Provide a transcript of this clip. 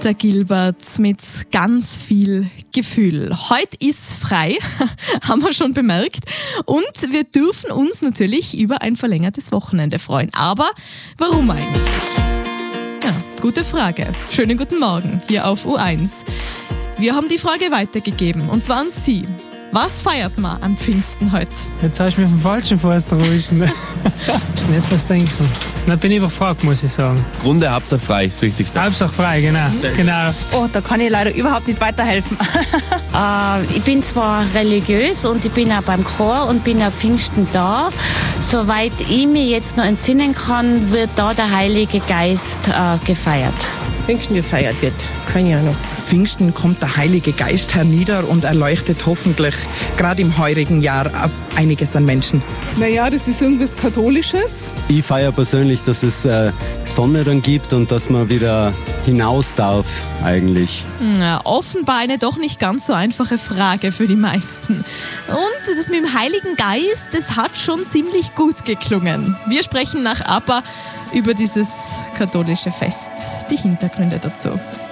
Der Gilbert mit ganz viel Gefühl. Heute ist frei, haben wir schon bemerkt. Und wir dürfen uns natürlich über ein verlängertes Wochenende freuen. Aber warum eigentlich? Ja, gute Frage. Schönen guten Morgen hier auf U1. Wir haben die Frage weitergegeben und zwar an Sie. Was feiert man am Pfingsten heute? Jetzt habe ich mich vom falschen Fuß erwischt. Schnell was denken. Da bin ich überfragt, muss ich sagen. Grunde Hauptsache frei ist das Wichtigste. Hauptsache frei, genau. Oh, da kann ich leider überhaupt nicht weiterhelfen. Ich bin zwar religiös und ich bin auch beim Chor und bin am Pfingsten da. Soweit ich mich jetzt noch entsinnen kann, wird da der Heilige Geist gefeiert. Pfingsten gefeiert wird, keine Ahnung. Pfingsten kommt der Heilige Geist hernieder und erleuchtet hoffentlich gerade im heurigen Jahr einiges an Menschen. Naja, das ist irgendwas Katholisches. Ich feiere persönlich, dass es Sonne dann gibt und dass man wieder hinaus darf eigentlich. Ja, offenbar eine doch nicht ganz so einfache Frage für die meisten. Und das ist mit dem Heiligen Geist, das hat schon ziemlich gut geklungen. Wir sprechen nach ABBA über dieses katholische Fest, die Hintergründe dazu.